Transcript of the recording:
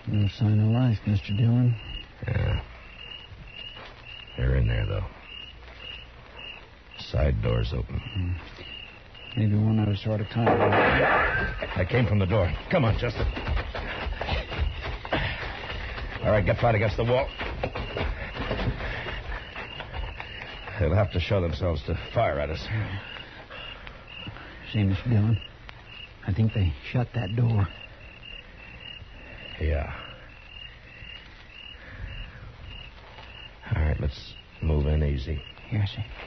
No sign of life, Mr. Dillon. Yeah. They're in there, though. Side door's open. Maybe one of us ought to tie them. I came from the door. Come on, Justin. All right, get flat against the wall. They'll have to show themselves to fire at us. See, Mr. Dillon, I think they shut that door. Yeah. All right, let's move in easy. Here, see.